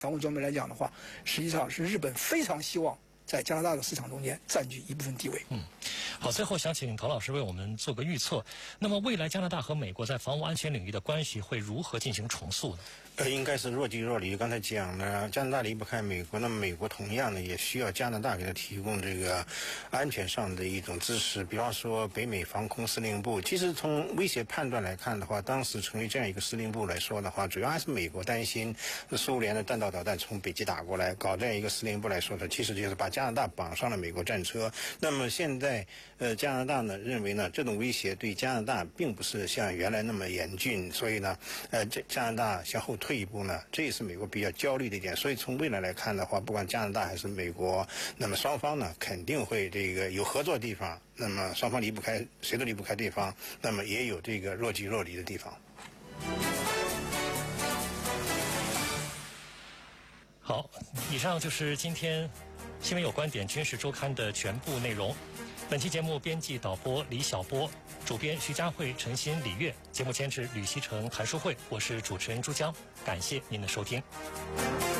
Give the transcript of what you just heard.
防务装备来讲的话，实际上是日本非常希望在加拿大的市场中间占据一部分地位。 好，最后想请陶老师为我们做个预测。那么未来加拿大和美国在防务安全领域的关系会如何进行重塑呢？ 应该是若即若离。刚才讲了，加拿大离不开美国，那么美国同样呢也需要加拿大给他提供这个安全上的一种支持。比方说北美防空司令部，其实从威胁判断来看的话，当时成立这样一个司令部来说的话，主要还是美国担心苏联的弹道导弹从北极打过来，搞这样一个司令部来说的，其实就是把加拿大绑上了美国战车。那么现在加拿大呢认为呢这种威胁对加拿大并不是像原来那么严峻，所以呢这加拿大向后退一步呢，这也是美国比较焦虑的一点。所以从未来来看的话，不管加拿大还是美国，那么双方呢肯定会这个有合作的地方，那么双方离不开，谁都离不开对方，那么也有这个若即若离的地方。 好，以上就是今天新闻有观点军事周刊的全部内容。本期节目编辑导播李晓波，主编徐佳慧、陈鑫、李悦，节目监制吕希成、韩淑慧，我是主持人朱江，感谢您的收听。